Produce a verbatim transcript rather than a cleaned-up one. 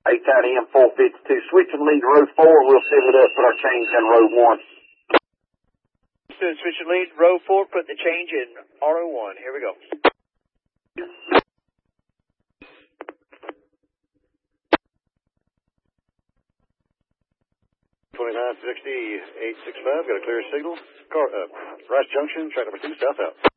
eight out M four fifty-two. Switch and lead row four. We'll seal it up, put our change in row one. Switch and lead row four, put the change in R O one. Here we go. twenty-nine sixty, eight six five, got a clear signal. Car, uh, Rice Junction, track number two, south out.